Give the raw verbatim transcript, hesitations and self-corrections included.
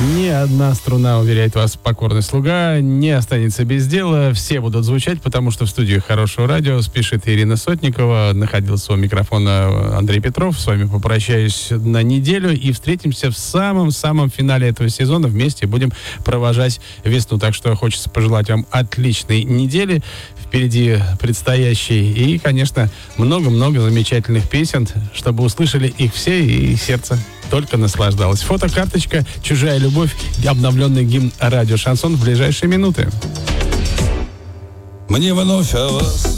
Ни одна струна, уверяет вас покорный слуга, не останется без дела. Все будут звучать, потому что в студии Хорошего радио спешит Ирина Сотникова. Находился у микрофона Андрей Петров. С вами попрощаюсь на неделю и встретимся в самом-самом финале этого сезона. Вместе будем провожать весну. Так что хочется пожелать вам отличной недели. Впереди предстоящий и, конечно, много-много замечательных песен, чтобы услышали их все и сердце только наслаждалось. Фотокарточка «Чужая любовь», обновленный гимн радио «Шансон» в ближайшие минуты. Мне вновь о вас